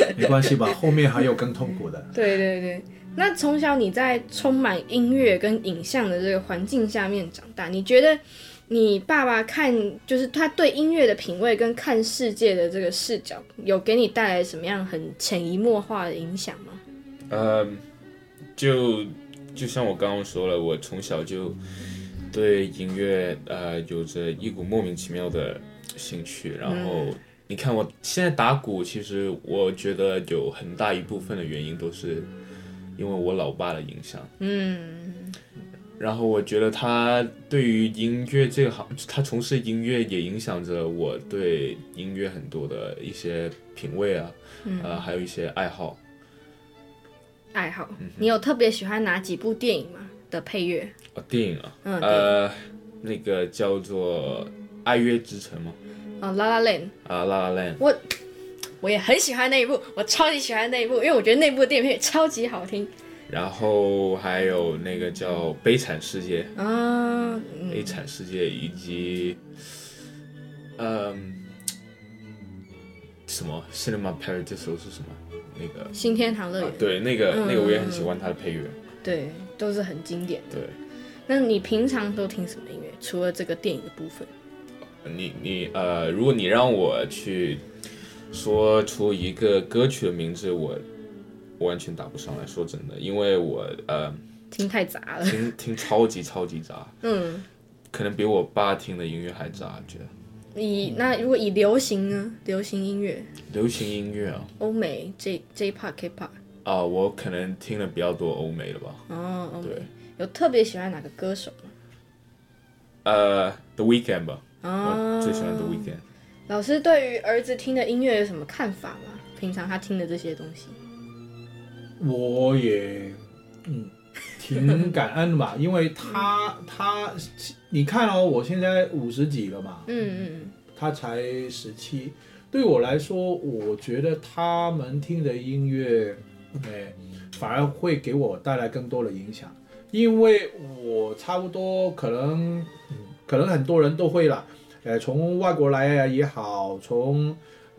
没关系吧，后面还有更痛苦的。 对对对。那从小你在充满音乐跟影像的这个环境下面长大，你觉得你爸爸就是他对音乐的品味跟看世界的这个视角，有给你带来什么样很潜移默化的影响吗？ 就像我刚刚说了，我从小就对音乐有着一股莫名其妙的兴趣，然后你看我现在打鼓，其实我觉得有很大一部分的原因都是因为我老爸的影响。然后我觉得他对于音乐这个行，他从事音乐也影响着我对音乐很多的一些品味啊，还有一些爱好。 你有特别喜欢哪几部电影吗的配乐？ 电影那个叫做《爱乐之城》吗 ？La La Land。 La La Land。 我也很喜欢那一部，我超级喜欢那一部，因为我觉得那部电影也超级好听。 然后还有那个叫《悲惨世界》悲惨世界以及什么 Cinema Paradiso 是什么？那个新天堂乐园。 对，那个我也很喜欢他的配乐。 对，都是很经典的。 对。 那你平常都听什么音乐？除了这个电影的部分？ 如果你让我去说出一个歌曲的名字，我完全答不上来，说真的，因为我听太杂了， 听超级杂，可能比我爸听的音乐还杂，觉得。 那如果以流行呢？流行音乐啊， 欧美 J-pop K-pop 我可能听的比较多欧美的吧。 欧美。有特别喜欢哪个歌手吗 ？The Weeknd 吧。我最喜欢 The Weeknd。 老师对于儿子听的音乐有什么看法吗？平常他听的这些东西， 我也挺感恩吧，因为他你看哦，我现在50几了嘛，他才17，对我来说，我觉得他们听的音乐，反而会给我带来更多的影响，因为我差不多可能很多人都会啦，从外国来也好，从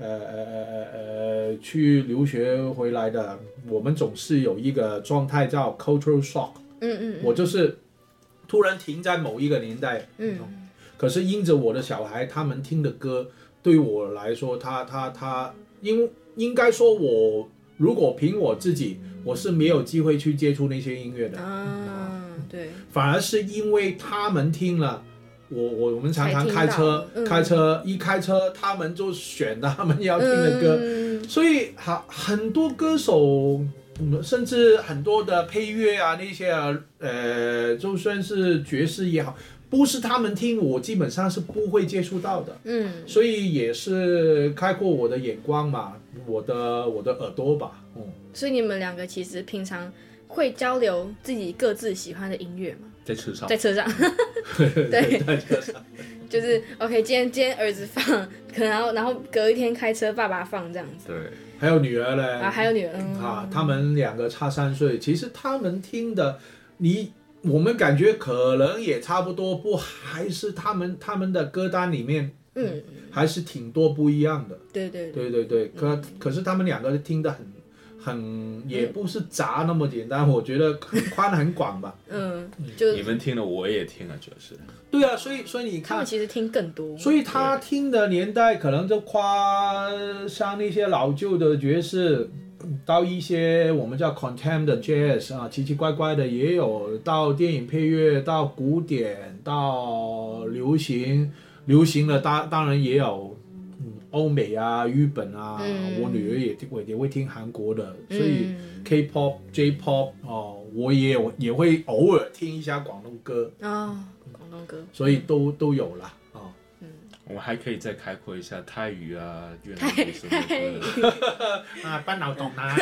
去留学回来的，我们总是有一个状态叫 cultural shock。我就是突然停在某一个年代。可是因着我的小孩他们听的歌，对我来说，他应该说我如果凭我自己，我是没有机会去接触那些音乐的。 对。反而是因为他们听了。我们常常开车，一开车他们就选他们要听的歌，所以很多歌手，甚至很多的配乐啊那些就算是爵士也好，不是他们听，我基本上是不会接触到的。所以也是开阔我的眼光嘛，我的耳朵吧。 所以你们两个其实平常会交流自己各自喜欢的音乐吗？ 在车上对，在车上就是 OK， 今天儿子放，可能然后隔一天开车爸爸放这样子。 对，还有女儿呢。 还有女儿。 他们2个差3岁，其实他们听的，我们感觉可能也差不多，还是他们的歌单里面，还是挺多不一样的。对，可是他们2个听的也不是杂那么简单，我觉得很宽很广吧。 就你们听的我也听了，就是。 对啊，所以你看， 他们其实听更多。 所以他听的年代可能就像那些老旧的爵士，到一些我们叫 contempt jazz 啊，奇奇怪怪的也有，到电影配乐，到古典，到流行的当然也有。欧美啊，日本啊，我女儿也会听韩国的，所以 K-pop、J-pop 我也会偶尔听一下广东歌广东歌， 所以都有了我们还可以再开阔一下泰语啊、越南语什么的不脑懂啊。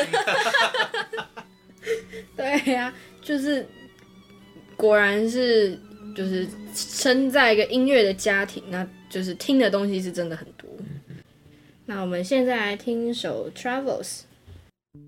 对呀，就是果然是就是生在一个音乐的家庭，那就是听的东西是真的很多。那我们现在来听一首 Travels。